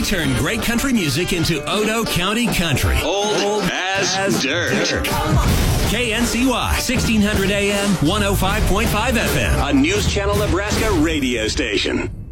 turn great country music into Odo County country. Old as dirt. KNCY, 1600 AM, 105.5 FM. A News Channel Nebraska radio station.